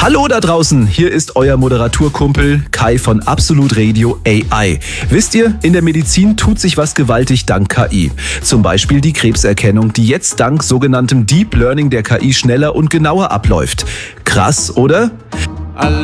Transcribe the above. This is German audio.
Hallo da draußen, hier ist euer Moderaturkumpel Kai von Absolut Radio AI. Wisst ihr, in der Medizin tut sich was gewaltig dank KI. Zum Beispiel die Krebserkennung, die jetzt dank sogenanntem Deep Learning der KI schneller und genauer abläuft. Krass, oder?